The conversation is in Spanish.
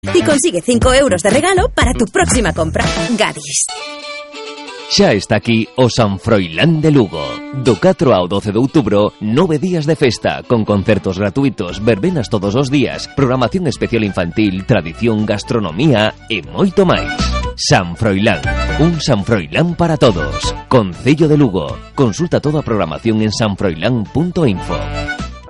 y consigue 5 euros de regalo para tu próxima compra. Gadis. Xa está aquí o San Froilán de Lugo. Do 4 ao 12 de outubro, 9 días de festa, con concertos gratuitos, verbenas todos os días, programación especial infantil, tradición, gastronomía e moito máis. San Froilán, un San Froilán para todos. Concello de Lugo. Consulta toda a programación en sanfroilán.info.